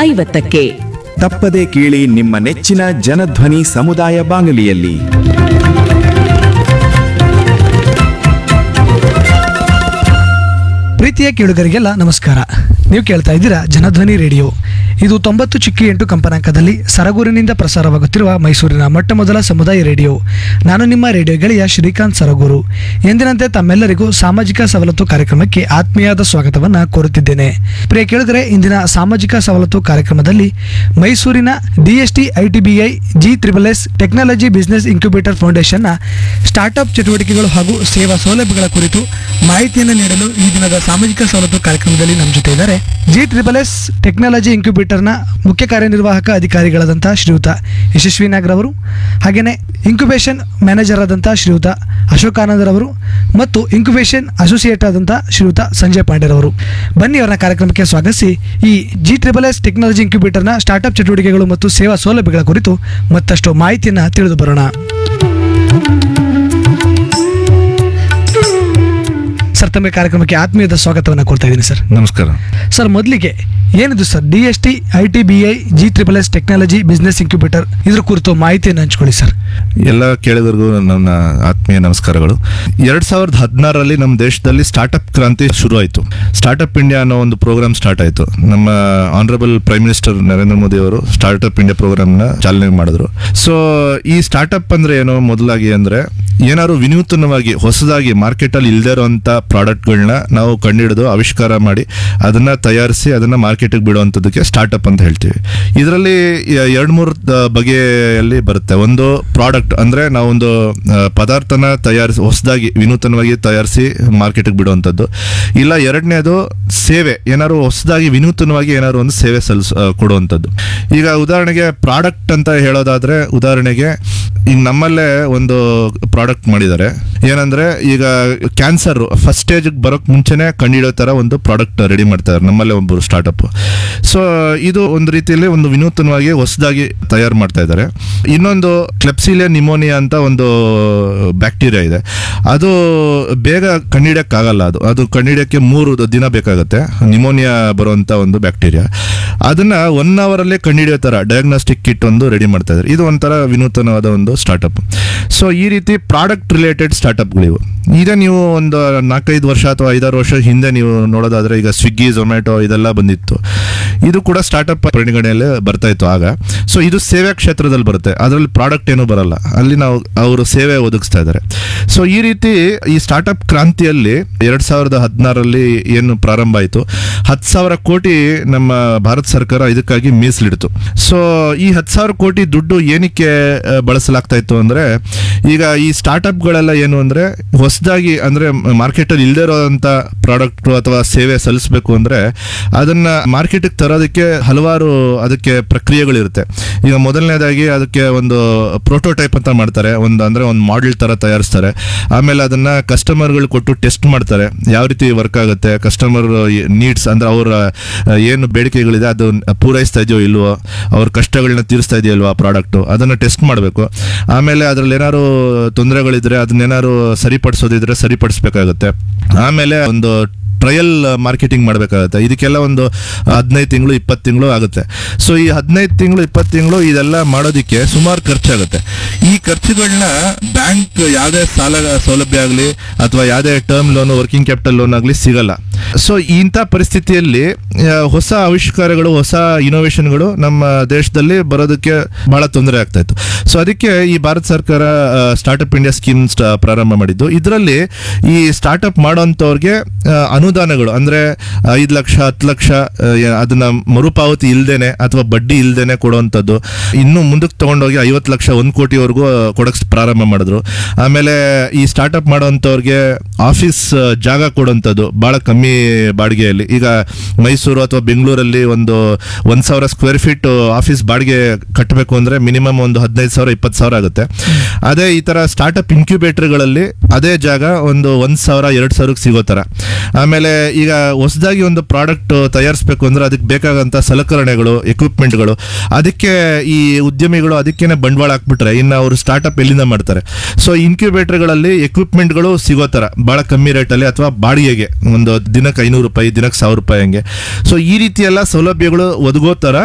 8:50ಕ್ಕೆ. ತಪ್ಪದೇ ಕೇಳಿ ನಿಮ್ಮ ನೆಚ್ಚಿನ ಜನಧ್ವನಿ ಸಮುದಾಯ ಬಾನುಲಿಯಲ್ಲಿ. ಪ್ರೀತಿಯ ಕೇಳುಗರಿಗೆಲ್ಲ ನಮಸ್ಕಾರ. ನೀವು ಕೇಳ್ತಾ ಇದ್ದೀರಾ ಜನಧ್ವನಿ ರೇಡಿಯೋ. ಇದು 90.8 ಕಂಪನಾಂಕದಲ್ಲಿ ಸರಗೂರಿನಿಂದ ಪ್ರಸಾರವಾಗುತ್ತಿರುವ ಮೈಸೂರಿನ ಮೊಟ್ಟಮೊದಲ ಸಮುದಾಯ ರೇಡಿಯೋ. ನಾನು ನಿಮ್ಮ ರೇಡಿಯೋ ಗೆಳೆಯ ಶ್ರೀಕಾಂತ್ ಸರಗೂರು. ಎಂದಿನಂತೆ ತಮ್ಮೆಲ್ಲರಿಗೂ ಸಾಮಾಜಿಕ ಸವಲತ್ತು ಕಾರ್ಯಕ್ರಮಕ್ಕೆ ಆತ್ಮೀಯವಾದ ಸ್ವಾಗತವನ್ನು ಕೋರುತ್ತಿದ್ದೇನೆ. ಪ್ರಿಯ ಕೇಳಿದರೆ, ಇಂದಿನ ಸಾಮಾಜಿಕ ಸವಲತ್ತು ಕಾರ್ಯಕ್ರಮದಲ್ಲಿ ಮೈಸೂರಿನ DST ITBI G+S technology business incubator ಫೌಂಡೇಶನ್ನ startup ಚಟುವಟಿಕೆಗಳು ಹಾಗೂ ಸೇವಾ ಸೌಲಭ್ಯಗಳ ಕುರಿತು ಮಾಹಿತಿಯನ್ನು ನೀಡಲು ಈ ದಿನದ ಸಾಮಾಜಿಕ ಸವಲತ್ತು ಕಾರ್ಯಕ್ರಮದಲ್ಲಿ ನಮ್ಮ ಜೊತೆ ಇದ್ದಾರೆ G+S ಟೆಕ್ನಾಲಜಿ ಇನ್ಕ್ಯುಬೇಟರ್ನ ಮುಖ್ಯ ಕಾರ್ಯನಿರ್ವಾಹಕ ಅಧಿಕಾರಿಗಳಾದಂಥ ಶ್ರೀಯುತ ಯಶಸ್ವಿ ನಾಗರವರು, ಹಾಗೆಯೇ ಇನ್ಕ್ಯುಬೇಷನ್ ಮ್ಯಾನೇಜರ್ ಆದಂಥ ಶ್ರೀಯುತ ಅಶೋಕ್ ಆನಂದರವರು ಮತ್ತು ಇನ್ಕ್ಯುಬೇಷನ್ ಅಸೋಸಿಯೇಟ್ ಆದಂಥ ಶ್ರೀಯುತ ಸಂಜಯ್ ಪಾಂಡೆರವರು. ಬನ್ನಿ ಅವರನ್ನ ಕಾರ್ಯಕ್ರಮಕ್ಕೆ ಸ್ವಾಗತಿಸಿ ಈ G+S ಟೆಕ್ನಾಲಜಿ ಇನ್ಕ್ಯುಬೇಟರ್ನ ಸ್ಟಾರ್ಟ್ಅಪ್ ಚಟುವಟಿಕೆಗಳು ಮತ್ತು ಸೇವಾ ಸೌಲಭ್ಯಗಳ ಕುರಿತು ಮತ್ತಷ್ಟು ಮಾಹಿತಿಯನ್ನು ತಿಳಿದು ಬರೋಣ. ಸರ್, ತಮ್ಮ ಕಾರ್ಯಕ್ರಮಕ್ಕೆ ಆತ್ಮೀಯದ ಸ್ವಾಗತವನ್ನು ಕೊಡ್ತಾ ಇದ್ದೀನಿ ಸರ್. ನಮಸ್ಕಾರ ಸರ್, ಮೊದಲಿಗೆ ಏನಿದು sir DST ITBI G+S technology business incubator, ಇದ್ರ ಕುರಿತು ಮಾಹಿತಿಯನ್ನು ಹಂಚ್ಕೊಳ್ಳಿ ಸರ್. ಎಲ್ಲ ಕೇಳಿದರಿಗೂ ನನ್ನ ಆತ್ಮೀಯ ನಮಸ್ಕಾರಗಳು. 2016ರಲ್ಲಿ ನಮ್ಮ ದೇಶದಲ್ಲಿ ಸ್ಟಾರ್ಟ್ಅಪ್ ಕ್ರಾಂತಿ ಶುರು ಆಯಿತು. ಸ್ಟಾರ್ಟ್ಅಪ್ ಇಂಡಿಯಾ ಅನ್ನೋ ಒಂದು ಪ್ರೋಗ್ರಾಮ್ ಸ್ಟಾರ್ಟ್ ಆಯಿತು. ನಮ್ಮ honourable prime minister Narendra Modi ಅವರು ಸ್ಟಾರ್ಟ್ಅಪ್ ಇಂಡಿಯಾ ಪ್ರೋಗ್ರಾಮ್ನ ಚಾಲನೆ ಮಾಡಿದ್ರು. ಸೊ ಈ ಸ್ಟಾರ್ಟ್ಅಪ್ ಅಂದ್ರೆ ಏನು? ಮೊದಲಾಗಿ ಅಂದ್ರೆ ಏನಾದ್ರು ವಿನೂತನವಾಗಿ ಹೊಸದಾಗಿ ಮಾರ್ಕೆಟಲ್ಲಿ ಇಲ್ಲದೇ ಇರೋಂಥ ಪ್ರಾಡಕ್ಟ್ಗಳನ್ನ ನಾವು ಕಂಡುಹಿಡಿದು ಆವಿಷ್ಕಾರ ಮಾಡಿ ಅದನ್ನ ತಯಾರಿಸಿ ಅದನ್ನ ಮಾರ್ಕೆಟಿಗೆ ಬಿಡುವಂಥದ್ದಕ್ಕೆ ಸ್ಟಾರ್ಟ್ಅಪ್ ಅಂತ ಹೇಳ್ತೀವಿ. ಇದರಲ್ಲಿ 2-3 ಬಗೆಯಲ್ಲಿ ಬರುತ್ತೆ. ಒಂದು ಪ್ರಾಡಕ್ಟ್ ಅಂದ್ರೆ ನಾವೊಂದು ಪದಾರ್ಥನ ತಯಾರಿಸಿ ಹೊಸದಾಗಿ ವಿನೂತನವಾಗಿ ತಯಾರಿಸಿ ಮಾರ್ಕೆಟಿಗೆ ಬಿಡುವಂಥದ್ದು. ಇಲ್ಲ, ಎರಡನೇದು ಸೇವೆ, ಏನಾದ್ರು ಹೊಸದಾಗಿ ವಿನೂತನವಾಗಿ ಏನಾದ್ರು ಒಂದು ಸೇವೆ ಕೊಡುವಂಥದ್ದು. ಈಗ ಉದಾಹರಣೆಗೆ ಪ್ರಾಡಕ್ಟ್ ಅಂತ ಹೇಳೋದಾದ್ರೆ, ಉದಾಹರಣೆಗೆ ಈಗ ನಮ್ಮಲ್ಲೇ ಒಂದು ಪ್ರಾಡಕ್ಟ್ ಮಾಡಿದ್ದಾರೆ. ಏನಂದ್ರೆ, ಈಗ ಕ್ಯಾನ್ಸರ್ ಫಸ್ಟ್ ಸ್ಟೇಜ್ಗೆ ಬರೋಕ್ ಮುಂಚೆನೆ ಕಂಡುಹಿಡೋ ತರ ಒಂದು ಪ್ರಾಡಕ್ಟ್ ರೆಡಿ ಮಾಡ್ತಾರೆ ನಮ್ಮಲ್ಲೇ ಒಬ್ಬರು ಸ್ಟಾರ್ಟ್ಅಪ್. ಸೊ ಇದು ಒಂದು ರೀತಿಯಲ್ಲಿ ಒಂದು ವಿನೂತನವಾಗಿ ಹೊಸದಾಗಿ ತಯಾರು ಮಾಡ್ತಾ ಇದ್ದಾರೆ. ಇನ್ನೊಂದು ಕ್ಲೆಪ್ಸಿಲಿಯಾ ನಿಮೋನಿಯಾ ಅಂತ ಒಂದು ಬ್ಯಾಕ್ಟೀರಿಯಾ ಇದೆ. ಅದು ಬೇಗ ಕಂಡುಹಿಡಿಯಕ್ಕಾಗಲ್ಲ. ಅದು ಕಂಡುಹಿಡಿಯಕ್ಕೆ 3 ದಿನ ಬೇಕಾಗುತ್ತೆ. ನಿಮೋನಿಯಾ ಬರುವಂತ ಒಂದು ಬ್ಯಾಕ್ಟೀರಿಯಾ, ಅದನ್ನ 1 ಅವರಲ್ಲೇ ಕಂಡುಹಿಡಿಯೋ ತರ ಡಯಾಗ್ನೋಸ್ಟಿಕ್ ಕಿಟ್ ಒಂದು ರೆಡಿ ಮಾಡ್ತಾ ಇದ್ದಾರೆ. ಇದು ಒಂಥರ ವಿನೂತನವಾದ ಒಂದು ಸ್ಟಾರ್ಟ್ಅಪ್. ಸೊ ಈ ರೀತಿ ಪ್ರಾಡಕ್ಟ್ ರಿಲೇಟೆಡ್ ಸ್ಟಾರ್ಟ್ಅಪ್ಗಳಿವು. ಈಗ ನೀವು ಒಂದು 4-5 ವರ್ಷ ಅಥವಾ 5-6 ವರ್ಷ ಹಿಂದೆ ನೀವು ನೋಡೋದಾದ್ರೆ, ಈಗ ಸ್ವಿಗ್ಗಿ, ಝೊಮ್ಯಾಟೊ ಇದೆಲ್ಲ ಬಂದಿತ್ತು. ಇದು ಕೂಡ ಸ್ಟಾರ್ಟ್ಅಪ್ ಪರಿಗಣನೆಯಲ್ಲಿ ಬರ್ತಾ ಇತ್ತು ಆಗ. ಸೊ ಇದು ಸೇವೆ ಕ್ಷೇತ್ರದಲ್ಲಿ ಬರುತ್ತೆ. ಅದರಲ್ಲಿ ಪ್ರಾಡಕ್ಟ್ ಏನೂ ಬರಲ್ಲ, ಅಲ್ಲಿ ನಾವು ಅವರು ಸೇವೆ ಒದಗಿಸ್ತಾ ಇದ್ದಾರೆ. ಸೊ ಈ ರೀತಿ ಈ ಸ್ಟಾರ್ಟ್ಅಪ್ ಕ್ರಾಂತಿಯಲ್ಲಿ 2016ರಲ್ಲಿ ಏನು ಪ್ರಾರಂಭ ಆಯಿತು, 10,000 ಕೋಟಿ ನಮ್ಮ ಭಾರತ ಸರ್ಕಾರ ಇದಕ್ಕಾಗಿ ಮೀಸಲಿಡ್ತು. ಸೊ ಈ 10,000 ಕೋಟಿ ದುಡ್ಡು ಏನಕ್ಕೆ ಬಳಸಲಾಗ್ತಾ ಇತ್ತು ಅಂದ್ರೆ, ಈಗ ಈ ಸ್ಟಾರ್ಟ್ಅಪ್ಗಳೆಲ್ಲ ಏನು ಅಂದ್ರೆ ಹೊಸದಾಗಿ ಅಂದ್ರೆ ಮಾರ್ಕೆಟಲ್ಲಿ ಇಲ್ಲದೆ ಇರೋಂಥ ಪ್ರಾಡಕ್ಟ್ ಅಥವಾ ಸೇವೆ ಸಲ್ಲಿಸಬೇಕು ಅಂದ್ರೆ ಅದನ್ನ ಮಾರ್ಕೆಟ್ಗೆ ತರೋದಕ್ಕೆ ಹಲವಾರು ಅದಕ್ಕೆ ಪ್ರಕ್ರಿಯೆಗಳಿರುತ್ತೆ. ಈಗ ಮೊದಲನೇದಾಗಿ ಅದಕ್ಕೆ ಒಂದು ಪ್ರೋಟೋಟೈಪ್ ಅಂತ ಮಾಡ್ತಾರೆ, ಒಂದು ಮಾಡೆಲ್ ತರ ತಯಾರಿಸ್ತಾರೆ. ಆಮೇಲೆ ಅದನ್ನ ಕಸ್ಟಮರ್ಗಳು ಕೊಟ್ಟು ಟೆಸ್ಟ್ ಮಾಡ್ತಾರೆ, ಯಾವ ರೀತಿ ವರ್ಕ್ ಆಗುತ್ತೆ, ಕಸ್ಟಮರ್ ನೀಡ್ಸ್ ಅಂದ್ರೆ ಅವರ ಏನು ಬೇಡಿಕೆಗಳಿದೆ ಅದು ಪೂರೈಸ್ತಾ ಇದೆಯೋ ಇಲ್ವೋ, ಅವ್ರ ಕಷ್ಟಗಳನ್ನ ತೀರಿಸ್ತಾ ಇದೆಯೋ ಇಲ್ವೋ ಆ ಪ್ರಾಡಕ್ಟ್, ಅದನ್ನ ಟೆಸ್ಟ್ ಮಾಡಬೇಕು. ಆಮೇಲೆ ಅದ್ರಲ್ಲಿ ಏನಾದ್ರು ತೊಂದರೆಗಳಿದ್ರೆ ಅದನ್ನೇನಾದ್ರು ಸರಿಪಡಿಸೋದಿದ್ರೆ ಸರಿಪಡಿಸ್ಬೇಕಾಗುತ್ತೆ. ಆಮೇಲೆ ಒಂದು ಟ್ರಯಲ್ ಮಾರ್ಕೆಟಿಂಗ್ ಮಾಡಬೇಕಾಗುತ್ತೆ. ಇದಕ್ಕೆಲ್ಲ ಒಂದು 15 ತಿಂಗಳು 20 ತಿಂಗಳು ಆಗುತ್ತೆ. ಸೊ ಈ 15 ತಿಂಗಳು 20 ತಿಂಗಳು ಇದೆಲ್ಲ ಮಾಡೋದಕ್ಕೆ ಸುಮಾರು ಖರ್ಚಾಗುತ್ತೆ. ಈ ಖರ್ಚುಗಳನ್ನ ಬ್ಯಾಂಕ್ ಯಾವುದೇ ಸಾಲ ಸೌಲಭ್ಯ ಆಗಲಿ ಅಥವಾ ಯಾವುದೇ term loan, working capital loan ಆಗಲಿ ಸಿಗಲ್ಲ. ಸೊ ಇಂಥ ಪರಿಸ್ಥಿತಿಯಲ್ಲಿ ಹೊಸ ಆವಿಷ್ಕಾರಗಳು, ಹೊಸ ಇನೋವೇಷನ್ಗಳು ನಮ್ಮ ದೇಶದಲ್ಲಿ ಬರೋದಕ್ಕೆ ಬಹಳ ತೊಂದರೆ ಆಗ್ತಾ ಇತ್ತು. ಸೊ ಅದಕ್ಕೆ ಈ ಭಾರತ ಸರ್ಕಾರ ಸ್ಟಾರ್ಟ್ಅಪ್ ಇಂಡಿಯಾ ಸ್ಕೀಮ್ ಪ್ರಾರಂಭ ಮಾಡಿದ್ದು. ಇದರಲ್ಲಿ ಈ ಸ್ಟಾರ್ಟ್ಅಪ್ ಮಾಡೋಂಥವ್ರಿಗೆ ಅನುದಾನಗಳು ಅಂದ್ರೆ 5 ಲಕ್ಷ 10 ಲಕ್ಷ ಅದನ್ನ ಮರುಪಾವತಿ ಇಲ್ದೇನೆ ಅಥವಾ ಬಡ್ಡಿ ಇಲ್ದೇನೆ ಕೊಡುವಂಥದ್ದು. ಇನ್ನು ಮುಂದಕ್ಕೆ ತಗೊಂಡೋಗಿ 50 ಲಕ್ಷ 1 ಕೋಟಿವರೆಗೂ ಕೊಡಕ್ ಪ್ರಾರಂಭ ಮಾಡಿದ್ರು. ಆಮೇಲೆ ಈ ಸ್ಟಾರ್ಟ್ಅಪ್ ಮಾಡೋಂಥವ್ರಿಗೆ ಆಫೀಸ್ ಜಾಗ ಕೊಡುವಂಥದ್ದು ಬಹಳ ಕಮ್ಮಿ ಬಾಡಿಗೆಯಲ್ಲಿ. ಈಗ ಮೈಸೂರು ಅಥವಾ ಬೆಂಗಳೂರಲ್ಲಿ ಒಂದು 1,000 ಸ್ಕ್ವೇರ್ ಫೀಟ್ ಆಫೀಸ್ ಬಾಡಿಗೆ ಕಟ್ಟಬೇಕು ಅಂದ್ರೆ ಮಿನಿಮಮ್ ಒಂದು 15,000 20,000 ಆಗುತ್ತೆ. ಅದೇ ಈ ತರ ಸ್ಟಾರ್ಟ್ಅಪ್ ಇನ್ಕ್ಯುಬೇಟರ್ಗಳಲ್ಲಿ ಅದೇ ಜಾಗ ಒಂದು 1,000 2,000 ಸಿಗೋ ತರ. ಆಮೇಲೆ ಈಗ ಹೊಸದಾಗಿ ಒಂದು ಪ್ರಾಡಕ್ಟ್ ತಯಾರಿಸಬೇಕು ಅಂದ್ರೆ ಅದಕ್ಕೆ ಬೇಕಾದಂತ ಸಲಕರಣೆಗಳು, ಎಕ್ವಿಪ್ಮೆಂಟ್ಗಳು, ಅದಕ್ಕೆ ಈ ಉದ್ಯಮಿಗಳು ಅದಕ್ಕೇನೆ ಬಂಡವಾಳ ಹಾಕ್ಬಿಟ್ರೆ ಇನ್ನು ಅವರು ಸ್ಟಾರ್ಟ್ಅಪ್ ಎಲ್ಲಿಂದ ಮಾಡ್ತಾರೆ. ಸೊ ಇನ್ಕ್ಯುಬೇಟರ್ಗಳಲ್ಲಿ ಎಕ್ವಿಪ್ಮೆಂಟ್ಗಳು ಸಿಗೋ ತರ ಬಹಳ ಕಮ್ಮಿ ರೇಟಲ್ಲಿ ಅಥವಾ ಬಾಡಿಗೆಗೆ ಒಂದು ದಿನಕ್ಕೆ 500 ರೂಪಾಯಿ, ದಿನಕ್ಕೆ 1,000 ರೂಪಾಯಿ ಹಂಗೆ. ಸೊ ಈ ರೀತಿ ಎಲ್ಲ ಸೌಲಭ್ಯಗಳು ಒದಗೋ ತರ